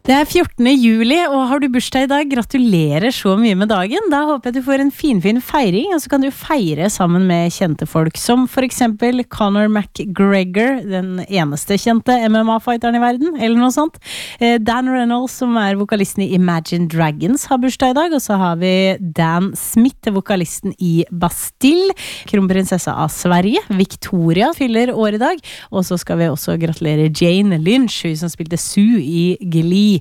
Det 14. juli, og har du bursdag I dag, gratulerer så mye med dagen. Da håper jeg du får en fin feiring, og så kan du feire sammen med kjente folk, som for eksempel Conor McGregor, den eneste kjente MMA-fighteren I verden, eller noe sånt. Dan Reynolds, som vokalisten I Imagine Dragons, har bursdag I dag, og så har vi Dan Smith, vokalisten I Bastille, kronprinsessa av Sverige. Victoria fyller år I dag, og så skal vi også gratulere Jane Lynch, hun som spilte Sue I Glee.